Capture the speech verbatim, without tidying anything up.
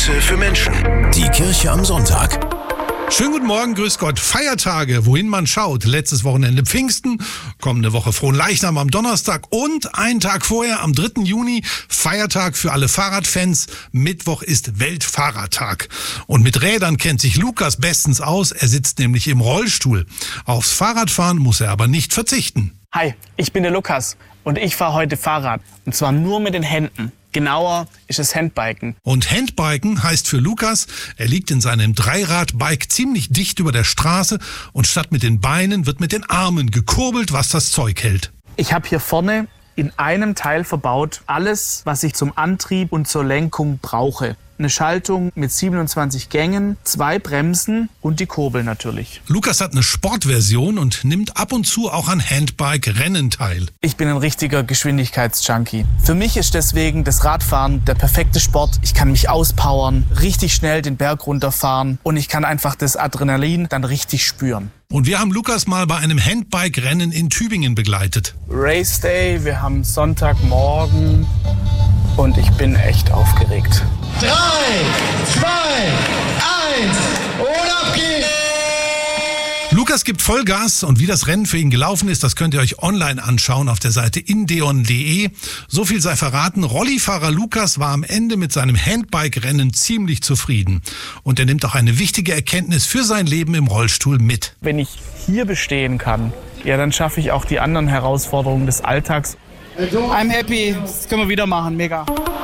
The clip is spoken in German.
Messe für Menschen. Die Kirche am Sonntag. Schönen guten Morgen, grüß Gott. Feiertage, wohin man schaut. Letztes Wochenende Pfingsten, kommende Woche Fronleichnam am Donnerstag und einen Tag vorher, am dritten Juni, Feiertag für alle Fahrradfans. Mittwoch ist Weltfahrradtag. Und mit Rädern kennt sich Lukas bestens aus. Er sitzt nämlich im Rollstuhl. Aufs Fahrradfahren muss er aber nicht verzichten. Hi, ich bin der Lukas und ich fahre heute Fahrrad. Und zwar nur mit den Händen. Genauer ist es Handbiken. Und Handbiken heißt für Lukas, er liegt in seinem Dreirad-Bike ziemlich dicht über der Straße und statt mit den Beinen wird mit den Armen gekurbelt, was das Zeug hält. Ich habe hier vorne in einem Teil verbaut alles, was ich zum Antrieb und zur Lenkung brauche. Eine Schaltung mit siebenundzwanzig Gängen, zwei Bremsen und die Kurbel natürlich. Lukas hat eine Sportversion und nimmt ab und zu auch an Handbike-Rennen teil. Ich bin ein richtiger Geschwindigkeitsjunkie. Für mich ist deswegen das Radfahren der perfekte Sport. Ich kann mich auspowern, richtig schnell den Berg runterfahren und ich kann einfach das Adrenalin dann richtig spüren. Und wir haben Lukas mal bei einem Handbike-Rennen in Tübingen begleitet. Race Day, wir haben Sonntagmorgen und ich bin echt aufgeregt. Drei, zwei, eins und ab geht's! Lukas gibt Vollgas und wie das Rennen für ihn gelaufen ist, das könnt ihr euch online anschauen auf der Seite indeon punkt de. So viel sei verraten, Rollifahrer Lukas war am Ende mit seinem Handbike-Rennen ziemlich zufrieden. Und er nimmt auch eine wichtige Erkenntnis für sein Leben im Rollstuhl mit. Wenn ich hier bestehen kann, ja, dann schaffe ich auch die anderen Herausforderungen des Alltags. I'm happy, das können wir wieder machen, mega.